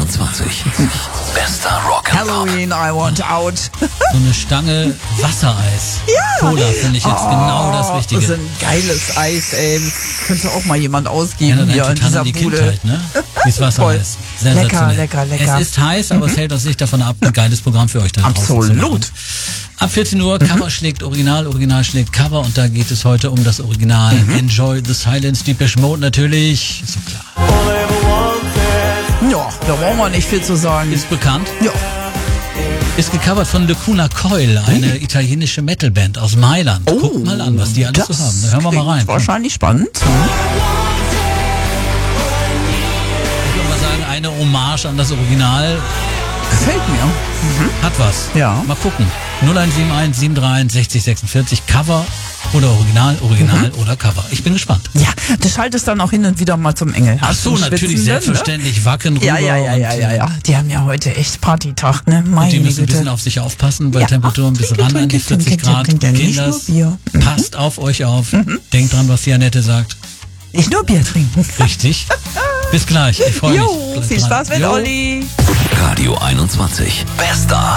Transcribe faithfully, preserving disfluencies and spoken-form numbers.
einundzwanzig. Bester Rock'n'Roll. Halloween, I want out. So eine Stange Wassereis. Ja. Cola finde ich jetzt Oh, genau das Richtige. Das ist ein geiles Eis, ey. Könnte auch mal jemand Ja, ausgeben das hier in erinnert total dieser an die Bude. Kindheit, ne? Dieses Wassereis. Lecker, Sensationell. lecker, lecker. Es ist heiß, aber es hält uns nicht davon ab, ein geiles Programm für euch da draußen zu machen. Absolut. Ab vierzehn Uhr, Cover schlägt Original, Original schlägt Cover und da geht es heute um das Original. Enjoy the Silence, Depeche Mode natürlich, ist so klar. Ja, da brauchen wir nicht viel zu sagen. Ist bekannt, Ja. ist gecovert von Lacuna Coil, eine italienische Metalband aus Mailand. Guckt mal an, was die alles so haben. Da hören wir mal rein. klingt wahrscheinlich spannend. Ich würde mal sagen, eine Hommage an das Original Gefällt mir. hat was. Ja. Mal gucken. null eins sieben eins sieben drei eins sechzig sechsundvierzig, Cover oder Original, Original oder Cover. Ich bin gespannt. Ja, du schaltest dann auch hin und wieder mal zum Engel. Ach so, natürlich, selbstverständlich. Wacken rüber. Ja, ja, ja, ja, und, ja, ja. Die haben ja heute echt Partytag, ne? Meine Die müssen ein Güte. bisschen auf sich aufpassen, bei Ja. Temperaturen bis Trinke, ran an die trinke, trinke, vierzig Grad. trinke, nicht Kinders, nur Bier. Mhm. passt auf euch auf. Denkt dran, was die Annette sagt. Nicht nur Bier trinken. Richtig. Bis gleich. Ich freue mich. Jo, viel Bleib dran. Spaß mit Jo. Olli. Radio einundzwanzig. Bester